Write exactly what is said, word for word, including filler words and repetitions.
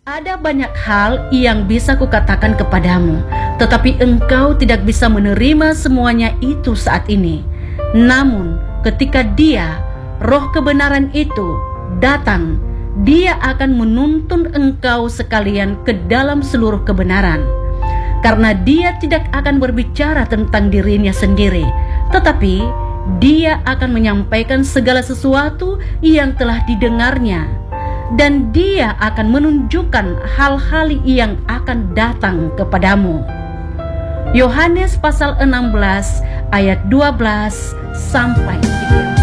Ada banyak hal yang bisa kukatakan kepadamu, tetapi engkau tidak bisa menerima semuanya itu saat ini. Namun, ketika Dia, Roh kebenaran itu, datang, Dia akan menuntun engkau sekalian ke dalam seluruh kebenaran. Karena Dia tidak akan berbicara tentang dirinya sendiri, tetapi Dia akan menyampaikan segala sesuatu yang telah didengarnya, dan Dia akan menunjukkan hal-hal yang akan datang kepadamu. Yohanes pasal enam belas ayat dua belas sampai tiga belas.